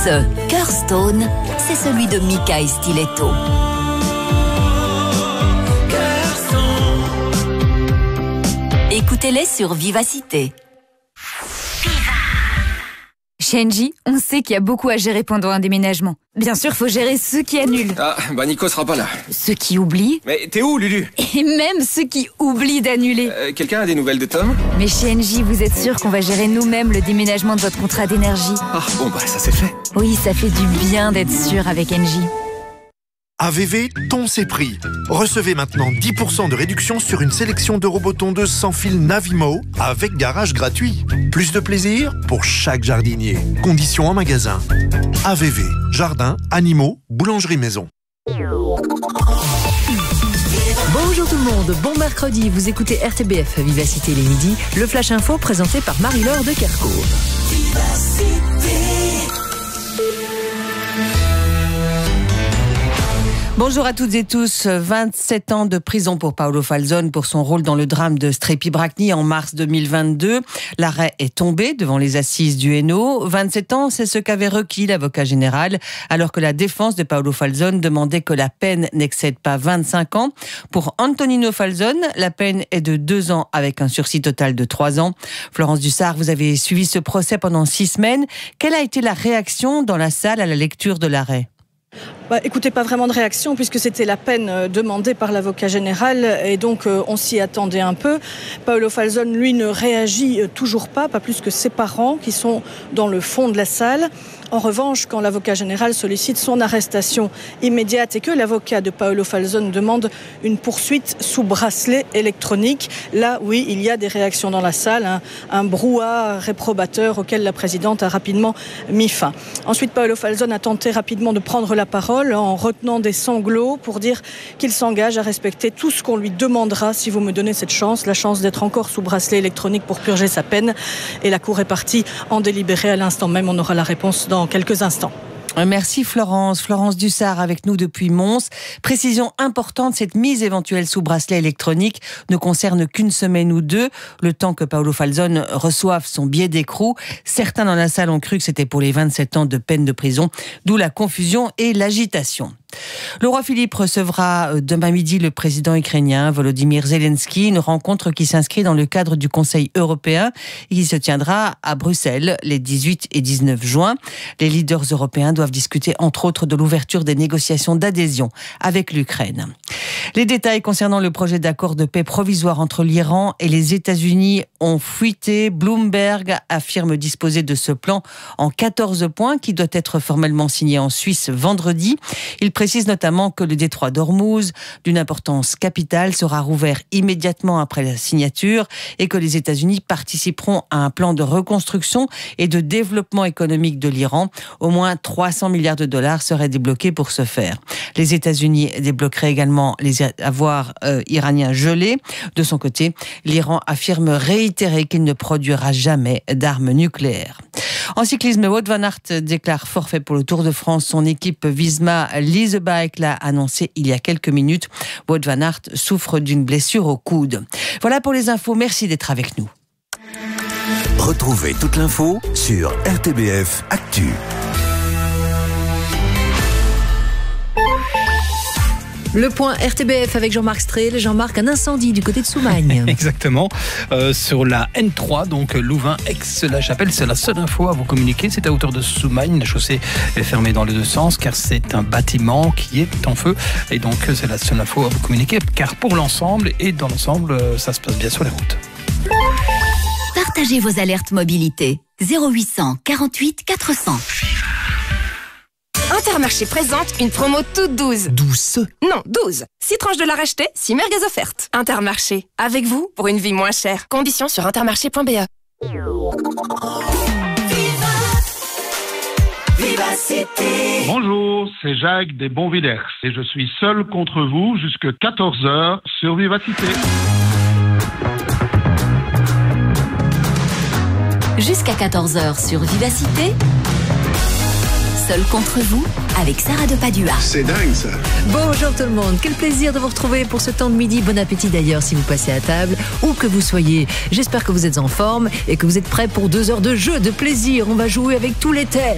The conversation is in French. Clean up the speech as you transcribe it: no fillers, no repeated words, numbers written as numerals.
Ce cœur stone, c'est celui de Mika et Stiletto. Écoutez-les sur Vivacité. Chez Engie, on sait qu'il y a beaucoup à gérer pendant un déménagement. Bien sûr, faut gérer ceux qui annulent. Ah, bah Nico sera pas là. Ceux qui oublient. Mais t'es où, Lulu? Et même ceux qui oublient d'annuler. Quelqu'un a des nouvelles de Tom? Mais chez Engie, vous êtes sûr qu'on va gérer nous-mêmes le déménagement de votre contrat d'énergie? Ah, bon bah ça c'est fait. Oui, ça fait du bien d'être sûr avec Engie. AVV, ton c'est prix. Recevez maintenant 10% de réduction sur une sélection de robots tondeuses sans fil Navimo avec garage gratuit. Plus de plaisir pour chaque jardinier. Conditions en magasin. AVV, jardin, animaux, boulangerie maison. Bonjour tout le monde, bon mercredi, vous écoutez RTBF Vivacité les midis, le Flash Info présenté par Marie-Laure de Kerckhove. Bonjour à toutes et tous. 27 ans de prison pour Paolo Falzone pour son rôle dans le drame de Strepi Bracni en mars 2022. L'arrêt est tombé devant les assises du Hainaut. 27 ans, c'est ce qu'avait requis l'avocat général, alors que la défense de Paolo Falzone demandait que la peine n'excède pas 25 ans. Pour Antonino Falzone, la peine est de 2 ans avec un sursis total de 3 ans. Florence Dussart, vous avez suivi ce procès pendant 6 semaines. Quelle a été la réaction dans la salle à la lecture de l'arrêt ? Écoutez, pas vraiment de réaction puisque c'était la peine demandée par l'avocat général et donc on s'y attendait un peu. Paolo Falzone, lui, ne réagit toujours pas plus que ses parents qui sont dans le fond de la salle. En revanche, quand l'avocat général sollicite son arrestation immédiate et que l'avocat de Paolo Falzone demande une poursuite sous bracelet électronique, là, oui, il y a des réactions dans la salle, un brouhaha réprobateur auquel la présidente a rapidement mis fin. Ensuite, Paolo Falzone a tenté rapidement de prendre la parole en retenant des sanglots pour dire qu'il s'engage à respecter tout ce qu'on lui demandera si vous me donnez cette chance, la chance d'être encore sous bracelet électronique pour purger sa peine. Et la cour est partie en délibéré à l'instant même. On aura la réponse dans quelques instants. Merci Florence. Florence Dussart avec nous depuis Mons. Précision importante, cette mise éventuelle sous bracelet électronique ne concerne qu'une semaine ou 2, le temps que Paolo Falzone reçoive son billet d'écrou. Certains dans la salle ont cru que c'était pour les 27 ans de peine de prison, d'où la confusion et l'agitation. Le roi Philippe recevra demain midi le président ukrainien Volodymyr Zelensky, une rencontre qui s'inscrit dans le cadre du Conseil européen et qui se tiendra à Bruxelles les 18 et 19 juin. Les leaders européens doivent discuter entre autres de l'ouverture des négociations d'adhésion avec l'Ukraine. Les détails concernant le projet d'accord de paix provisoire entre l'Iran et les États-Unis ont fuité. Bloomberg affirme disposer de ce plan en 14 points qui doit être formellement signé en Suisse vendredi. Il précise notamment que le détroit d'Ormuz, d'une importance capitale, sera rouvert immédiatement après la signature et que les États-Unis participeront à un plan de reconstruction et de développement économique de l'Iran. Au moins 300 milliards de dollars seraient débloqués pour ce faire. Les États-Unis débloqueraient également les avoirs iraniens gelés. De son côté, l'Iran affirme réitérer qu'il ne produira jamais d'armes nucléaires. En cyclisme, Wout van Aert déclare forfait pour le Tour de France. Son équipe Visma Lease Bike l'a annoncé il y a quelques minutes. Wout van Aert souffre d'une blessure au coude. Voilà pour les infos. Merci d'être avec nous. Retrouvez toute l'info sur RTBF Actu. Le point RTBF avec Jean-Marc Strel. Jean-Marc, un incendie du côté de Soumagne. Exactement, sur la N3, donc Louvain-Aix-la-Chapelle. C'est la seule info à vous communiquer. C'est à hauteur de Soumagne. La chaussée est fermée dans les deux sens car c'est un bâtiment qui est en feu. Et donc c'est la seule info à vous communiquer car pour l'ensemble et dans l'ensemble, ça se passe bien sur les routes. Partagez vos alertes mobilité. 0800 48 400. Intermarché présente une promo toute douce. Douce? Non, 12. 6 tranches de la racheter, 6 merguez offertes. Intermarché, avec vous pour une vie moins chère. Conditions sur intermarché.be. Bonjour, c'est Jacques des Bonvillers et je suis seul contre vous jusque 14h sur Vivacité. Jusqu'à 14h sur Vivacité. Seul contre vous, avec Sarah de Padua. C'est dingue ça. Bonjour tout le monde, quel plaisir de vous retrouver pour ce temps de midi. Bon appétit d'ailleurs si vous passez à table, où que vous soyez. J'espère que vous êtes en forme et que vous êtes prêts pour 2 heures de jeu, de plaisir. On va jouer avec tous les thèmes.